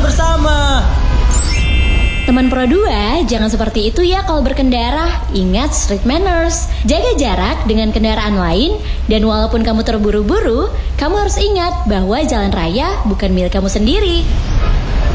bersama. Teman Pro 2, jangan seperti itu ya kalau berkendara. Ingat street manners, jaga jarak dengan kendaraan lain, dan walaupun kamu terburu-buru, kamu harus ingat bahwa jalan raya bukan milik kamu sendiri.